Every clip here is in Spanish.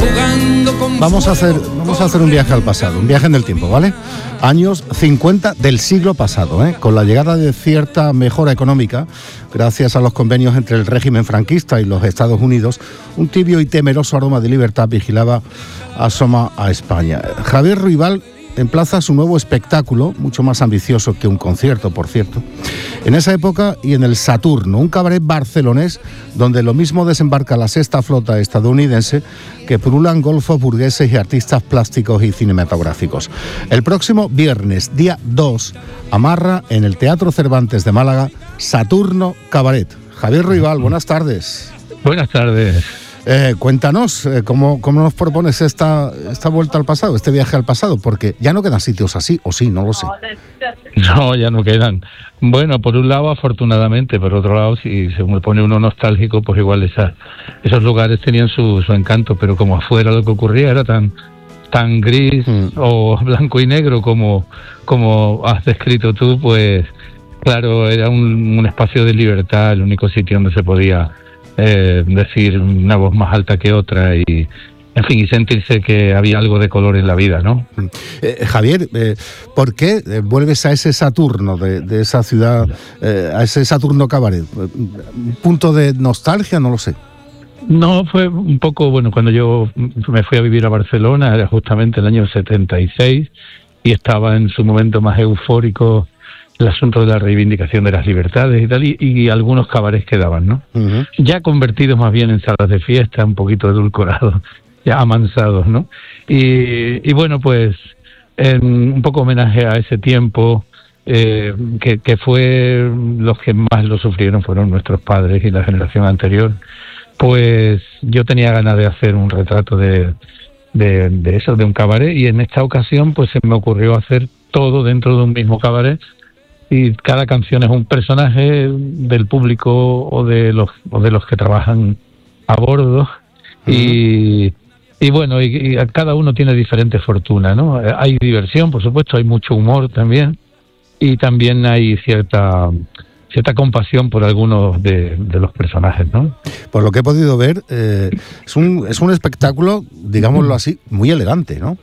Vamos a hacer un viaje al pasado, un viaje en el tiempo, ¿vale? Años 50 del siglo pasado, con la llegada de cierta mejora económica, gracias a los convenios entre el régimen franquista y los Estados Unidos, un tibio y temeroso aroma de libertad asoma a España. Javier Ruibal emplaza su nuevo espectáculo, mucho más ambicioso que un concierto, por cierto, en esa época y en el Saturno, un cabaret barcelonés donde lo mismo desembarca la sexta flota estadounidense que pululan golfos burgueses y artistas plásticos y cinematográficos. El próximo viernes, día 2, amarra en el Teatro Cervantes de Málaga Saturno Cabaret. Javier Ruibal, buenas tardes. Buenas tardes. Cuéntanos, ¿cómo nos propones esta vuelta al pasado, este viaje al pasado? Porque ya no quedan sitios así, o sí, no lo sé. No, ya no quedan. Bueno, por un lado, afortunadamente, por otro lado, si se me pone uno nostálgico, pues igual esos lugares tenían su encanto, pero como afuera lo que ocurría era tan gris o blanco y negro como has descrito tú, pues claro, era un espacio de libertad, el único sitio donde se podía decir una voz más alta que otra y, en fin, y sentirse que había algo de color en la vida, ¿no? Javier, ¿por qué vuelves a ese Saturno de esa ciudad, a ese Saturno Cabaret? ¿Un punto de nostalgia? No lo sé. No, fue un poco, bueno, cuando yo me fui a vivir a Barcelona, era justamente el año 76, y estaba en su momento más eufórico el asunto de la reivindicación de las libertades y tal, y algunos cabarets quedaban, ¿no? Uh-huh. Ya convertidos más bien en salas de fiesta, un poquito edulcorados, ya amansados, ¿no? Y bueno, pues un poco homenaje a ese tiempo, que fue los que más lo sufrieron fueron nuestros padres y la generación anterior. Pues yo tenía ganas de hacer un retrato de eso, de un cabaret, y en esta ocasión pues se me ocurrió hacer todo dentro de un mismo cabaret, y cada canción es un personaje del público o de los que trabajan a bordo. Uh-huh. Y bueno, y cada uno tiene diferente fortuna, ¿no? Hay diversión, por supuesto, hay mucho humor también, y también hay cierta compasión por algunos de los personajes, ¿no? Por lo que he podido ver, es un espectáculo, digámoslo así, muy elegante, ¿no?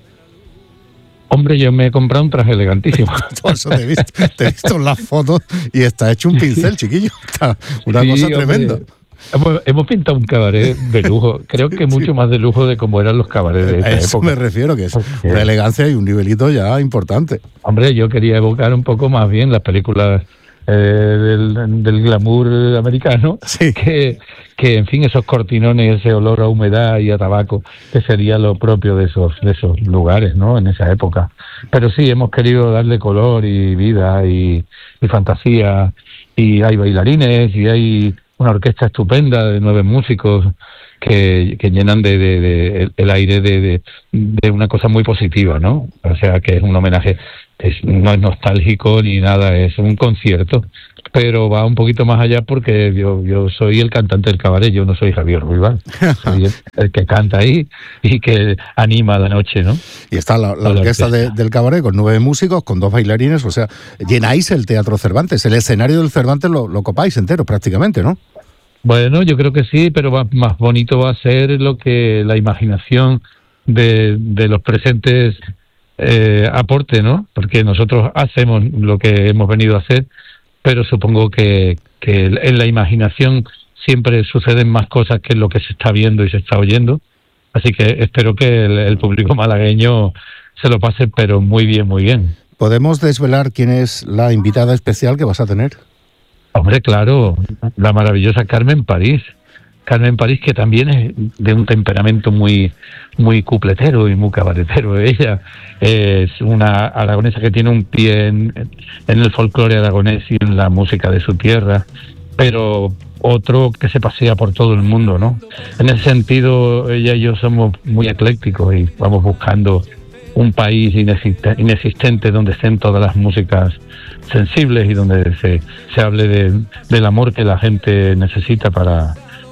Hombre, yo me he comprado un traje elegantísimo. Eso te he visto en las fotos y está hecho un pincel, chiquillo. Está una cosa tremenda. Hemos pintado un cabaret de lujo, creo que mucho más de lujo de como eran los cabarets de esa época. Eso me refiero, que es una elegancia y un nivelito ya importante. Hombre, yo quería evocar un poco más bien las películas del glamour americano, sí. que en fin, esos cortinones, ese olor a humedad y a tabaco, que sería lo propio de esos lugares, ¿no? En esa época. Pero sí, hemos querido darle color y vida y fantasía, y hay bailarines y hay una orquesta estupenda de 9 músicos que llenan de el aire de una cosa muy positiva, ¿no? O sea, que es un homenaje, no es nostálgico ni nada, es un concierto, pero va un poquito más allá porque yo soy el cantante del cabaret, yo no soy Javier Ruibal, soy el que canta ahí y que anima la noche, ¿no? Y está la orquesta del cabaret con 9 músicos, con 2 bailarines, o sea, llenáis el Teatro Cervantes, el escenario del Cervantes lo copáis entero prácticamente, ¿no? Bueno, yo creo que sí, pero más bonito va a ser lo que la imaginación de los presentes aporte, ¿no? Porque nosotros hacemos lo que hemos venido a hacer, pero supongo que en la imaginación siempre suceden más cosas que lo que se está viendo y se está oyendo. Así que espero que el público malagueño se lo pase, pero muy bien, muy bien. ¿Podemos desvelar quién es la invitada especial que vas a tener? Hombre, claro, la maravillosa Carmen París. Carmen París, que también es de un temperamento muy muy cupletero y muy cabaretero. Ella es una aragonesa que tiene un pie en el folclore aragonés y en la música de su tierra, pero otro que se pasea por todo el mundo, ¿no? En ese sentido, ella y yo somos muy eclécticos y vamos buscando un país inexistente donde estén todas las músicas sensibles y donde se hable del amor que la gente necesita para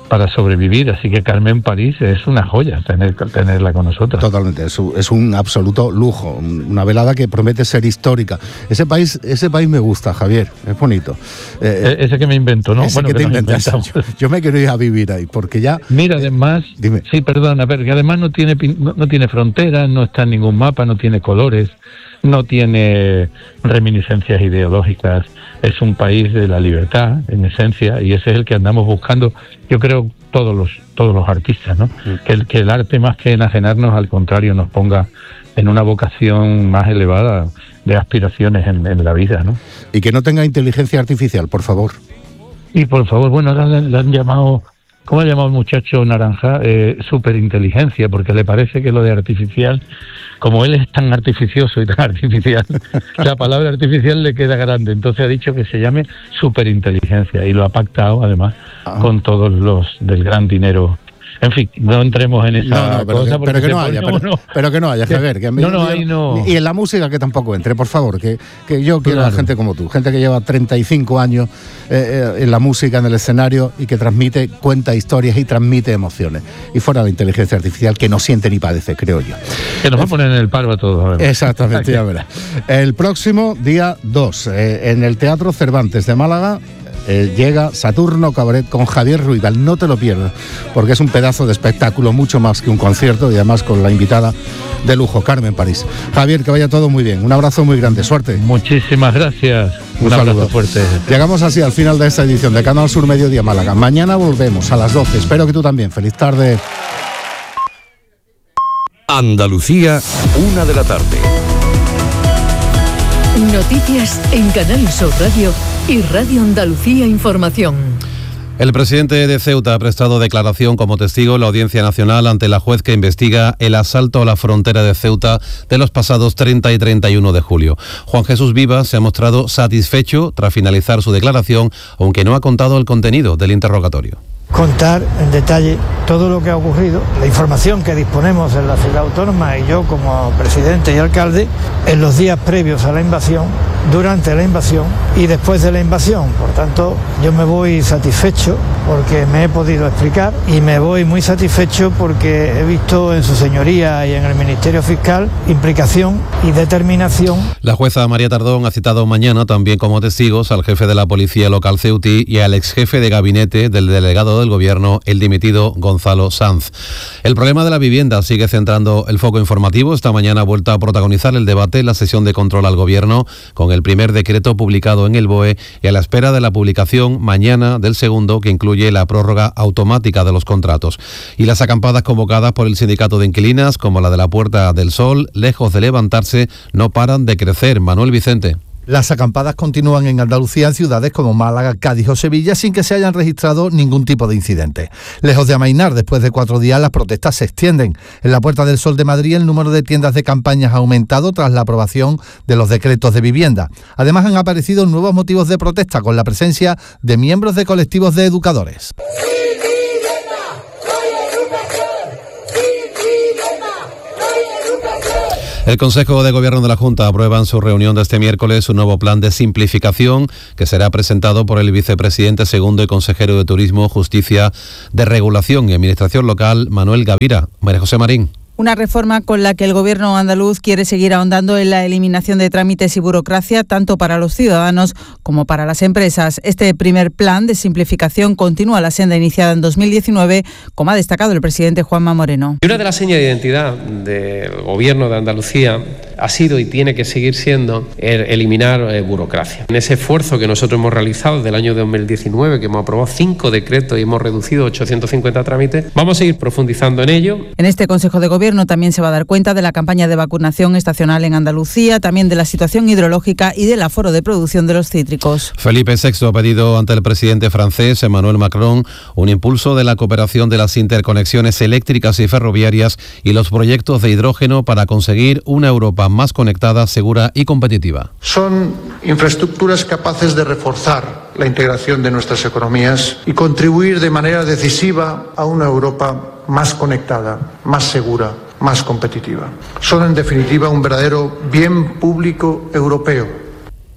para sobrevivir, así que Carmen París es una joya tenerla con nosotros. Totalmente, es un absoluto lujo, una velada que promete ser histórica. Ese país me gusta, Javier, es bonito. Ese que me inventó, ¿no? Ese que te inventas. Yo me quiero ir a vivir ahí, porque ya... Mira, además... Dime. Sí, perdona, pero que además no tiene fronteras, no está en ningún mapa, no tiene colores, no tiene reminiscencias ideológicas. Es un país de la libertad, en esencia, y ese es el que andamos buscando, yo creo, todos los artistas, ¿no? Que el arte, más que enajenarnos, al contrario, nos ponga en una vocación más elevada de aspiraciones en la vida, ¿no? Y que no tenga inteligencia artificial, por favor. Y por favor, bueno, ahora le han llamado... ¿Cómo ha llamado el muchacho Naranja? Superinteligencia, porque le parece que lo de artificial, como él es tan artificioso y tan artificial, la palabra artificial le queda grande. Entonces ha dicho que se llame superinteligencia y lo ha pactado además con todos los del gran dinero. En fin, no entremos en esa cosa. Pero que no haya, Javier. Que ahí no. Y en la música que tampoco entre, por favor, que yo quiero a gente como tú, gente que lleva 35 años en la música, en el escenario, y que cuenta historias y transmite emociones. Y fuera la inteligencia artificial, que no siente ni padece, creo yo. Que nos va a poner en el paro a todos. Exactamente, ya verás. El próximo día 2, en el Teatro Cervantes de Málaga, llega Saturno Cabaret con Javier Ruibal. No te lo pierdas, porque es un pedazo de espectáculo, mucho más que un concierto, y además con la invitada de lujo, Carmen París. Javier, que vaya todo muy bien. Un abrazo muy grande, suerte. Muchísimas gracias. Un abrazo fuerte. Llegamos así al final de esta edición de Canal Sur Mediodía Málaga. Mañana volvemos a las 12. Espero que tú también. Feliz tarde. Andalucía, 1 de la tarde. Noticias en Canal Sur Radio y Radio Andalucía Información. El presidente de Ceuta ha prestado declaración como testigo en la Audiencia Nacional ante la juez que investiga el asalto a la frontera de Ceuta de los pasados 30 y 31 de julio. Juan Jesús Vivas se ha mostrado satisfecho tras finalizar su declaración, aunque no ha contado el contenido del interrogatorio. Contar en detalle todo lo que ha ocurrido, la información que disponemos en la ciudad autónoma y yo como presidente y alcalde en los días previos a la invasión, durante la invasión y después de la invasión. Por tanto, yo me voy satisfecho porque me he podido explicar y me voy muy satisfecho porque he visto en su señoría y en el Ministerio Fiscal implicación y determinación. La jueza María Tardón ha citado mañana también como testigos al jefe de la Policía Local ceutí y al exjefe de gabinete del delegado del Gobierno, el dimitido Gonzalo Sanz. El problema de la vivienda sigue centrando el foco informativo. Esta mañana ha vuelto a protagonizar el debate en la sesión de control al Gobierno, con el primer decreto publicado en el BOE y a la espera de la publicación mañana del segundo, que incluye la prórroga automática de los contratos. Y las acampadas convocadas por el sindicato de inquilinas, como la de la Puerta del Sol, lejos de levantarse, no paran de crecer. Manuel Vicente. Las acampadas continúan en Andalucía en ciudades como Málaga, Cádiz o Sevilla sin que se hayan registrado ningún tipo de incidente. Lejos de amainar, después de 4 días las protestas se extienden. En la Puerta del Sol de Madrid el número de tiendas de campañas ha aumentado tras la aprobación de los decretos de vivienda. Además han aparecido nuevos motivos de protesta con la presencia de miembros de colectivos de educadores. El Consejo de Gobierno de la Junta aprueba en su reunión de este miércoles un nuevo plan de simplificación que será presentado por el vicepresidente segundo y consejero de Turismo, Justicia, de Regulación y Administración Local, Manuel Gavira. María José Marín. Una reforma con la que el Gobierno andaluz quiere seguir ahondando en la eliminación de trámites y burocracia, tanto para los ciudadanos como para las empresas. Este primer plan de simplificación continúa la senda iniciada en 2019, como ha destacado el presidente Juanma Moreno. Y una de las señas de identidad del Gobierno de Andalucía ha sido y tiene que seguir siendo eliminar burocracia. En ese esfuerzo que nosotros hemos realizado desde el año 2019, que hemos aprobado 5 decretos y hemos reducido 850 trámites, vamos a seguir profundizando en ello. En este Consejo de Gobierno también se va a dar cuenta de la campaña de vacunación estacional en Andalucía, también de la situación hidrológica y del aforo de producción de los cítricos. Felipe VI ha pedido ante el presidente francés Emmanuel Macron un impulso de la cooperación de las interconexiones eléctricas y ferroviarias y los proyectos de hidrógeno para conseguir una Europa más conectada, segura y competitiva. Son infraestructuras capaces de reforzar la integración de nuestras economías y contribuir de manera decisiva a una Europa más conectada, más segura, más competitiva. Son en definitiva un verdadero bien público europeo.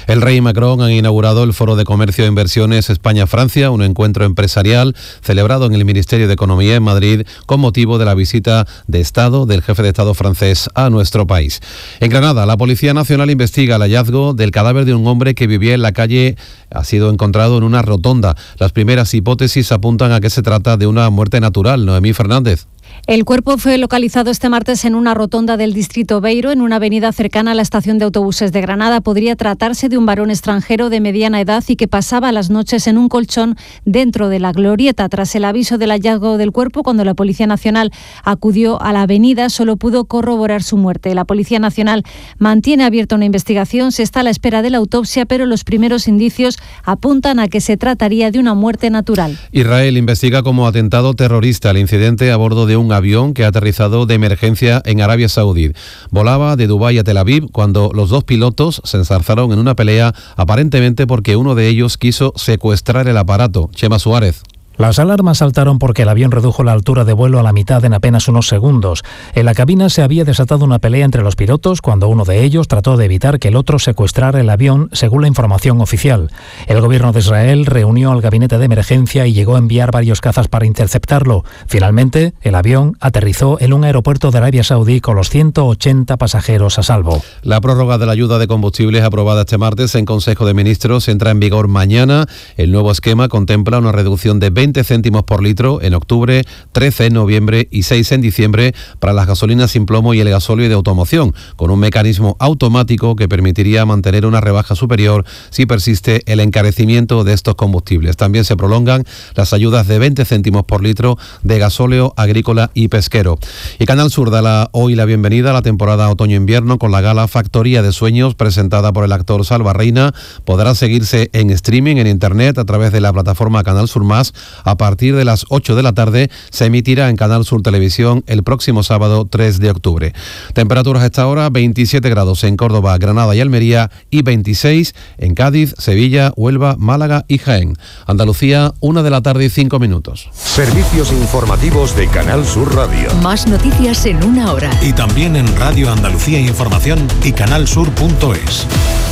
El rey y Macron han inaugurado el Foro de Comercio e Inversiones España-Francia, un encuentro empresarial celebrado en el Ministerio de Economía en Madrid con motivo de la visita de Estado del jefe de Estado francés a nuestro país. En Granada, la Policía Nacional investiga el hallazgo del cadáver de un hombre que vivía en la calle. Ha sido encontrado en una rotonda. Las primeras hipótesis apuntan a que se trata de una muerte natural. Noemí Fernández. El cuerpo fue localizado este martes en una rotonda del distrito Beiro, en una avenida cercana a la estación de autobuses de Granada. Podría tratarse de un varón extranjero de mediana edad y que pasaba las noches en un colchón dentro de la glorieta. Tras el aviso del hallazgo del cuerpo, cuando la Policía Nacional acudió a la avenida, solo pudo corroborar su muerte. La Policía Nacional mantiene abierta una investigación. Se está a la espera de la autopsia, pero los primeros indicios apuntan a que se trataría de una muerte natural. Israel investiga como atentado terrorista el incidente a bordo de un avión que ha aterrizado de emergencia en Arabia Saudí. Volaba de Dubái a Tel Aviv cuando los dos pilotos se enzarzaron en una pelea, aparentemente porque uno de ellos quiso secuestrar el aparato. Chema Suárez. Las alarmas saltaron porque el avión redujo la altura de vuelo a la mitad en apenas unos segundos. En la cabina se había desatado una pelea entre los pilotos cuando uno de ellos trató de evitar que el otro secuestrara el avión, según la información oficial. El gobierno de Israel reunió al gabinete de emergencia y llegó a enviar varios cazas para interceptarlo. Finalmente, el avión aterrizó en un aeropuerto de Arabia Saudí con los 180 pasajeros a salvo. La prórroga de la ayuda de combustibles aprobada este martes en Consejo de Ministros entra en vigor mañana. El nuevo esquema contempla una reducción de 20 céntimos por litro en octubre, 13 en noviembre y 6 en diciembre para las gasolinas sin plomo y el gasóleo de automoción, con un mecanismo automático que permitiría mantener una rebaja superior si persiste el encarecimiento de estos combustibles. También se prolongan las ayudas de 20 céntimos por litro de gasóleo agrícola y pesquero. Y Canal Sur da hoy la bienvenida a la temporada otoño-invierno con la gala Factoría de Sueños presentada por el actor Salva Reina. Podrá seguirse en streaming en internet a través de la plataforma Canal Sur Más. A partir de las 8 de la tarde se emitirá en Canal Sur Televisión el próximo sábado 3 de octubre. Temperaturas a esta hora: 27 grados en Córdoba, Granada y Almería y 26 en Cádiz, Sevilla, Huelva, Málaga y Jaén. Andalucía, 1 de la tarde y 5 minutos. Servicios informativos de Canal Sur Radio. Más noticias en una hora. Y también en Radio Andalucía Información y canalsur.es.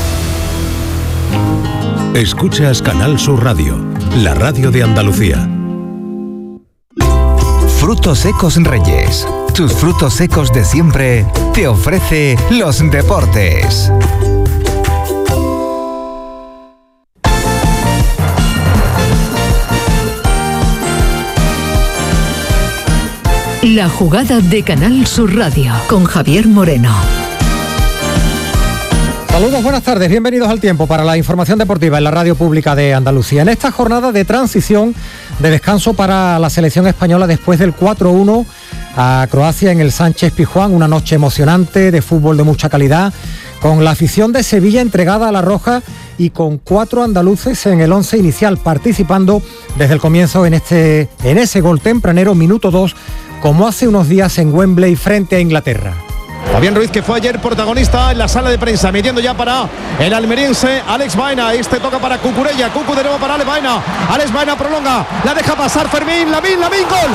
Escuchas Canal Sur Radio, la radio de Andalucía. Frutos Secos Reyes. Tus frutos secos de siempre te ofrece los deportes. La jugada de Canal Sur Radio con Javier Moreno. Saludos, buenas tardes, bienvenidos al tiempo para la información deportiva en la radio pública de Andalucía. En esta jornada de transición, de descanso para la selección española después del 4-1 a Croacia en el Sánchez Pizjuán, una noche emocionante de fútbol de mucha calidad, con la afición de Sevilla entregada a la roja y con 4 andaluces en el 11 inicial, participando desde el comienzo en ese gol tempranero, minuto 2, como hace unos días en Wembley frente a Inglaterra. Fabián Ruiz, que fue ayer protagonista en la sala de prensa, midiendo ya para el almeriense Alex Baena. Este toca para Cucurella, Cucu de nuevo para Alex Baena. Alex Baena prolonga, la deja pasar Fermín, Lamín, gol.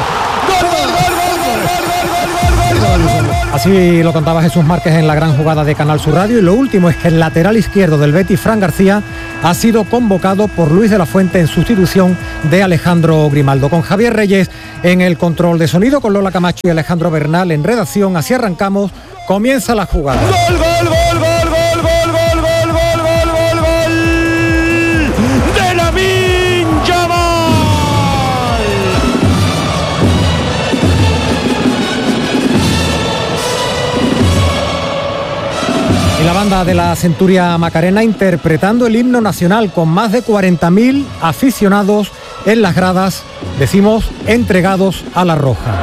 Gol. Así lo contaba Jesús Márquez en la gran jugada de Canal Sur Radio. Y lo último es que el lateral izquierdo del Betis, Fran García, ha sido convocado por Luis de la Fuente en sustitución de Alejandro Grimaldo. Con Javier Reyes en el control de sonido, con Lola Camacho y Alejandro Bernal en redacción. Así arrancamos, comienza la jugada. Gol. De Lamine Yamal. Y la banda de la Centuria Macarena interpretando el himno nacional con más de 40.000 aficionados en las gradas, decimos, entregados a la roja.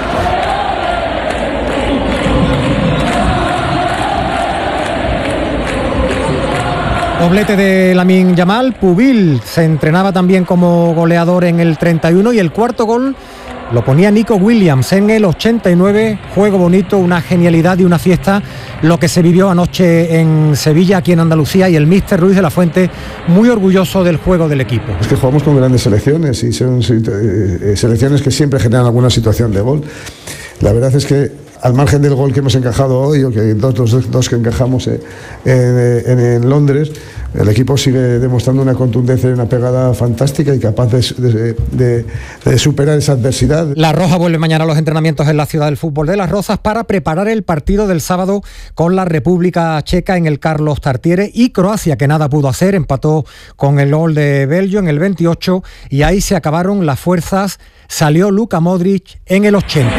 Doblete de Lamine Yamal. Pubil se entrenaba también como goleador en el 31 y el cuarto gol lo ponía Nico Williams en el 89. Juego bonito, una genialidad y una fiesta lo que se vivió anoche en Sevilla, aquí en Andalucía, y el míster Luis de la Fuente muy orgulloso del juego del equipo. Es que jugamos con grandes selecciones y son selecciones que siempre generan alguna situación de gol. La verdad es que al margen del gol que hemos encajado hoy, o que dos que encajamos en Londres, el equipo sigue demostrando una contundencia y una pegada fantástica y capaz de superar esa adversidad. La Roja vuelve mañana a los entrenamientos en la ciudad del fútbol de Las Rozas para preparar el partido del sábado con la República Checa en el Carlos Tartiere, y Croacia, que nada pudo hacer, empató con el gol de Belgio en el 28 y ahí se acabaron las fuerzas. Salió Luka Modric en el 80.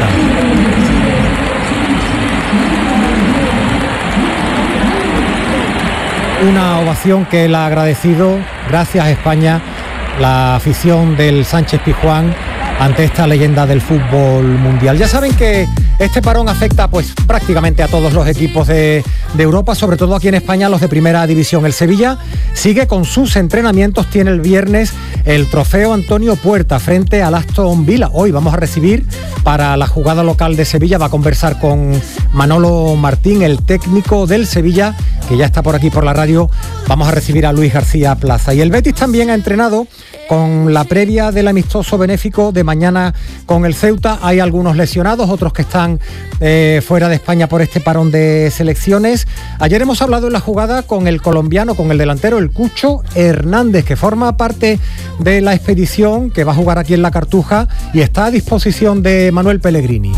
Una ovación que él ha agradecido, gracias a España, la afición del Sánchez Pizjuán ante esta leyenda del fútbol mundial. Ya saben que este parón afecta pues prácticamente a todos los equipos de Europa, sobre todo aquí en España los de primera división. El Sevilla sigue con sus entrenamientos, tiene el viernes el trofeo Antonio Puerta frente al Aston Villa. Hoy vamos a recibir para la jugada local de Sevilla, va a conversar con Manolo Martín, el técnico del Sevilla, que ya está por aquí por la radio. Vamos a recibir a Luis García Plaza. Y el Betis también ha entrenado con la previa del amistoso benéfico de mañana con el Ceuta. Hay algunos lesionados, otros que están fuera de España por este parón de selecciones. Ayer hemos hablado en la jugada con el colombiano, con el delantero, el Cucho Hernández, que forma parte de la expedición, que va a jugar aquí en la Cartuja y está a disposición de Manuel Pellegrini.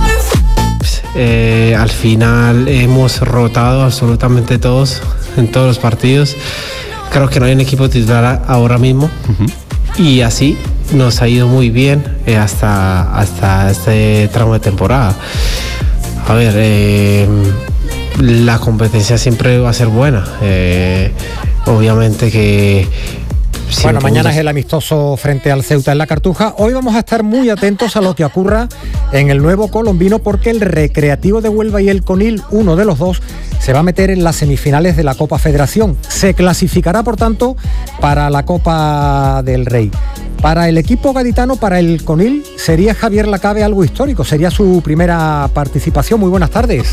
Al final hemos rotado absolutamente todos en todos los partidos. Creo que no hay un equipo titular ahora mismo. Y así nos ha ido muy bien hasta este tramo de temporada. A ver, la competencia siempre va a ser buena. Obviamente que... Bueno, mañana es el amistoso frente al Ceuta en la Cartuja. Hoy vamos a estar muy atentos a lo que ocurra en el nuevo colombino, porque el Recreativo de Huelva y el Conil, uno de los dos, se va a meter en las semifinales de la Copa Federación. Se clasificará, por tanto, para la Copa del Rey. Para el equipo gaditano, para el Conil, sería Javier Lacabe algo histórico, sería su primera participación. Muy buenas tardes.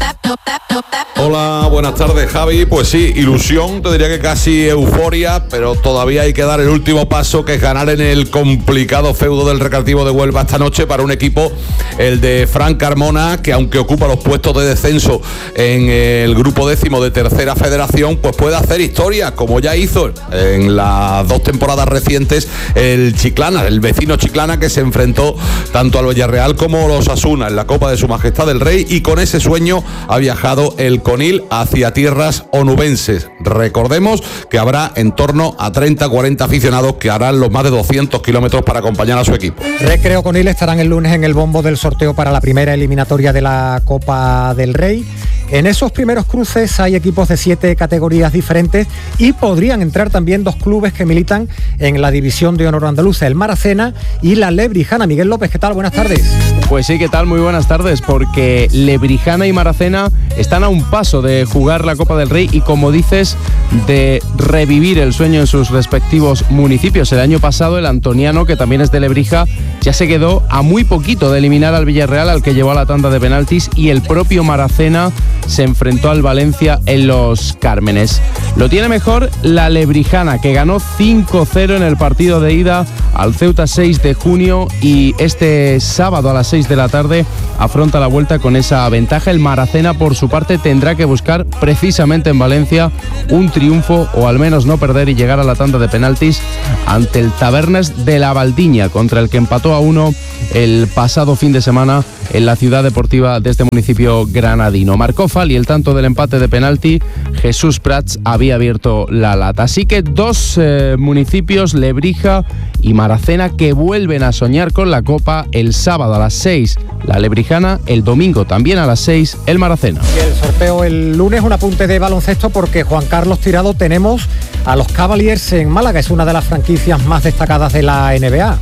Hola, buenas tardes, Javi. Pues sí, ilusión, te diría que casi euforia, pero todavía hay que dar el último paso, que es ganar en el complicado feudo del Recreativo de Huelva esta noche para un equipo, el de Fran Carmona, que aunque ocupa los puestos de descenso en el grupo 10º de Tercera Federación, pues puede hacer historia, como ya hizo en las 2 temporadas recientes el Chiclana, el vecino Chiclana, que se enfrentó tanto al Villarreal como a los Osasuna en la Copa de Su Majestad el Rey, y con ese sueño ha viajado el Conil hacia tierras onubenses. Recordemos que habrá en torno a 30-40 aficionados que harán los más de 200 kilómetros para acompañar a su equipo. Recreo Conil estarán el lunes en el bombo del sorteo para la primera eliminatoria de la Copa del Rey. En esos primeros cruces hay equipos de 7 categorías diferentes y podrían entrar también 2 clubes que militan en la división de honor andaluza, el Maracena y la Lebrijana. Miguel López, ¿qué tal? Buenas tardes. Pues sí, ¿qué tal? Muy buenas tardes, porque Lebrijana y Maracena están a un paso de jugar la Copa del Rey y, como dices, de revivir el sueño en sus respectivos municipios. El año pasado el Antoniano, que también es de Lebrija, ya se quedó a muy poquito de eliminar al Villarreal, al que llevó a la tanda de penaltis, y el propio Maracena se enfrentó al Valencia en Los Cármenes. Lo tiene mejor la Lebrijana, que ganó 5-0 en el partido de ida al Ceuta 6 de junio y este sábado a las 6 de la tarde afronta la vuelta con esa ventaja. El Maracena, por su parte, tendrá que buscar precisamente en Valencia un triunfo, o al menos no perder y llegar a la tanda de penaltis ante el Tabernes de la Valdiña, contra el que empató a 1 el pasado fin de semana en la ciudad deportiva de este municipio granadino. Marcó Fali el tanto del empate de penalti, Jesús Prats había abierto la lata. Así que 2 municipios, Lebrija y Maracena, que vuelven a soñar con la Copa. El sábado a las 6 la Lebrijana, el domingo también a las 6 el Maracena. Y el sorteo el lunes, un apunte de baloncesto, porque Juan Carlos Tirado, tenemos a los Cavaliers en Málaga, es una de las franquicias más destacadas de la NBA.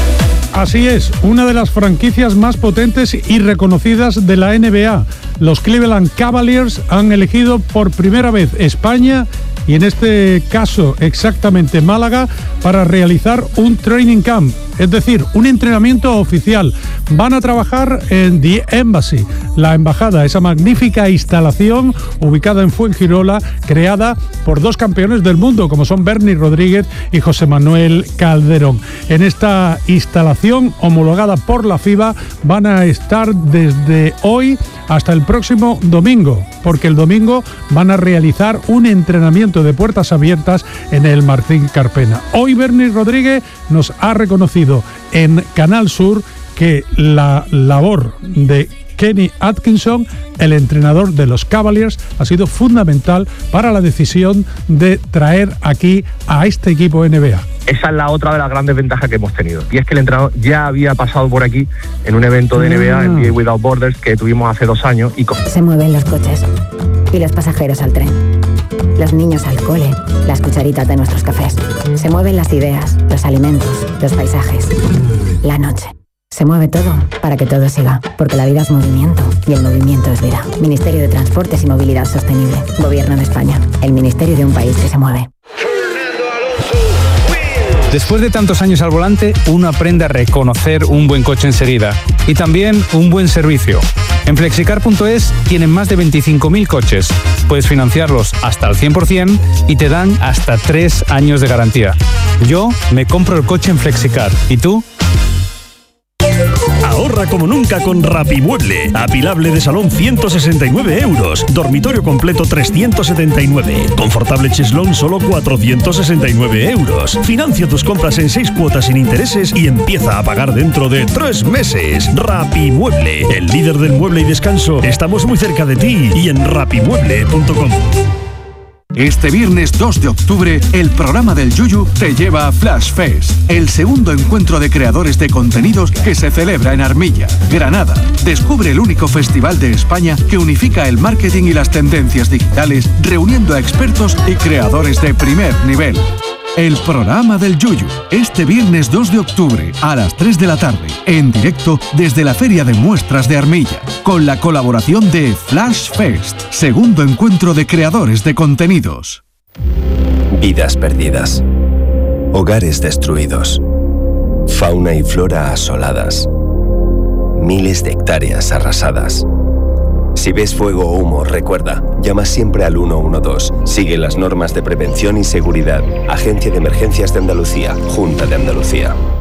Así es, una de las franquicias más potentes y reconocidas de la NBA. Los Cleveland Cavaliers han elegido por primera vez España y en este caso exactamente Málaga, para realizar un training camp, es decir, un entrenamiento oficial. Van a trabajar en The Embassy, la embajada, esa magnífica instalación ubicada en Fuengirola, creada por 2 campeones del mundo, como son Bernie Rodríguez y José Manuel Calderón. En esta instalación homologada por la FIBA van a estar desde hoy hasta el próximo domingo, porque el domingo van a realizar un entrenamiento de puertas abiertas en el Martín Carpena. Hoy Bernie Rodríguez nos ha reconocido en Canal Sur que la labor de Kenny Atkinson, el entrenador de los Cavaliers, ha sido fundamental para la decisión de traer aquí a este equipo NBA. Esa es la otra de las grandes ventajas que hemos tenido, y es que el entrenador ya había pasado por aquí en un evento de NBA, en NBA Without Borders, que tuvimos hace 2 años. Se mueven los coches y los pasajeros al tren, los niños al cole, las cucharitas de nuestros cafés. Se mueven las ideas, los alimentos, los paisajes, la noche. Se mueve todo para que todo siga, porque la vida es movimiento y el movimiento es vida. Ministerio de Transportes y Movilidad Sostenible. Gobierno de España. El ministerio de un país que se mueve. Después de tantos años al volante, uno aprende a reconocer un buen coche enseguida y también un buen servicio. En Flexicar.es tienen más de 25.000 coches. Puedes financiarlos hasta el 100% y te dan hasta 3 años de garantía. Yo me compro el coche en Flexicar. ¿Y tú? Ahorra como nunca con Rapimueble. Apilable de salón 169 euros. Dormitorio completo 379. Confortable cheslón solo 469 euros. Financia tus compras en 6 cuotas sin intereses y empieza a pagar dentro de 3 meses. Rapimueble, el líder del mueble y descanso. Estamos muy cerca de ti y en rapimueble.com. Este viernes 2 de octubre, el programa del Yuyu te lleva a Flash Fest, el segundo encuentro de creadores de contenidos que se celebra en Armilla, Granada. Descubre el único festival de España que unifica el marketing y las tendencias digitales, reuniendo a expertos y creadores de primer nivel. El programa del Yuyu, este viernes 2 de octubre a las 3 de la tarde, en directo desde la Feria de Muestras de Armilla, con la colaboración de Flash Fest, segundo encuentro de creadores de contenidos. Vidas perdidas, hogares destruidos, fauna y flora asoladas, miles de hectáreas arrasadas. Si ves fuego o humo, recuerda, llama siempre al 112. Sigue las normas de prevención y seguridad. Agencia de Emergencias de Andalucía, Junta de Andalucía.